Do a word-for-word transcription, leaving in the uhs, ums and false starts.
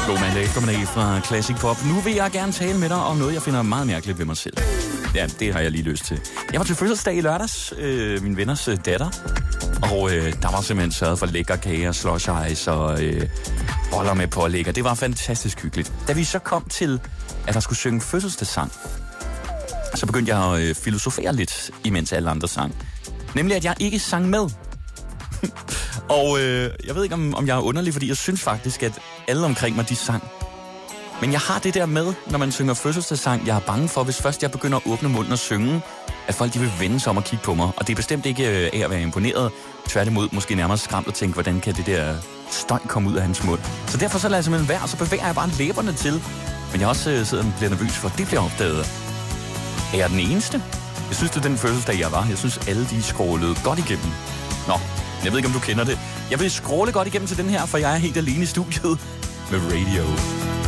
God mandag eftermiddag fra Classic Pop. Nu vil jeg gerne tale med dig om noget, jeg finder meget mærkeligt ved mig selv. Ja, det har jeg lige lyst til. Jeg var til fødselsdag i lørdags, øh, min venners øh, datter. Og øh, der var simpelthen sørget for lækker kager, slush ice og øh, boller med pålæg. Det var fantastisk hyggeligt. Da vi så kom til, at der skulle synge fødselsdagssang, så begyndte jeg at øh, filosofere lidt, imens alle andre sang. Nemlig, at jeg ikke sang med. Og øh, jeg ved ikke, om, om jeg er underlig, fordi jeg synes faktisk, at alle omkring mig, de sang. Men jeg har det der med, når man synger fødselsdagssang, jeg er bange for, hvis først jeg begynder at åbne munden og synge, at folk de vil vende sig om og kigge på mig. Og det er bestemt ikke øh, af at være imponeret. Tværtimod måske nærmere skræmt at tænke, hvordan kan det der støj komme ud af hans mund. Så derfor så lader jeg simpelthen være, og så bevæger jeg bare læberne til. Men jeg også øh, sidder og bliver nervøs for, at det bliver opdaget. Er jeg den eneste? Jeg synes, det er den fødselsdag, jeg var. Jeg synes, alle de skrålede godt igennem. Nå, jeg ved ikke, om du kender det. Jeg vil skråle godt igennem til den her, for jeg er helt alene i studiet med Radio.